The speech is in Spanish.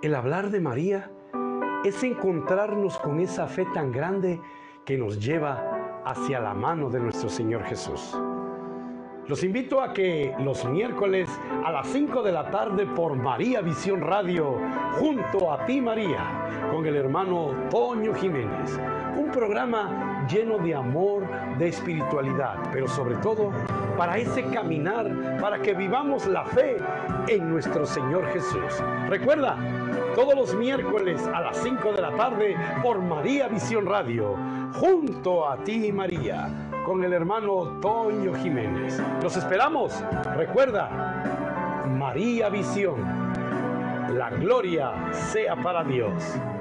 El hablar de María es encontrarnos con esa fe tan grande que nos lleva hacia la mano de nuestro Señor Jesús. Los invito a que los miércoles a las 5 de la tarde por María Visión Radio, junto a ti María, con el hermano Toño Jiménez. Un programa lleno de amor, de espiritualidad, pero sobre todo para ese caminar, para que vivamos la fe en nuestro Señor Jesús. Recuerda, todos los miércoles a las 5 de la tarde por María Visión Radio, junto a ti María, con el hermano Toño Jiménez. Los esperamos. Recuerda, María Visión. La gloria sea para Dios.